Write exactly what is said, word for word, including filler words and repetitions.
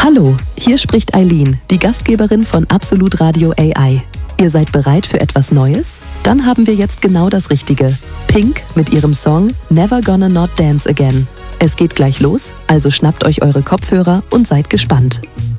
Hallo, hier spricht Eileen, die Gastgeberin von Absolut Radio A I. Ihr seid bereit für etwas Neues? Dann haben wir jetzt genau das Richtige. Pink mit ihrem Song Never Gonna Not Dance Again. Es geht gleich los, also schnappt euch eure Kopfhörer und seid gespannt.